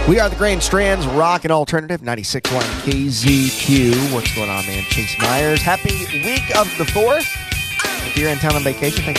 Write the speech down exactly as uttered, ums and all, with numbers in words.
We are the Grand Strands Rock and Alternative, ninety-six point one K Z Q. What's going on, man? Chase Myers. Happy week of the fourth. If you're in town on vacation, thanks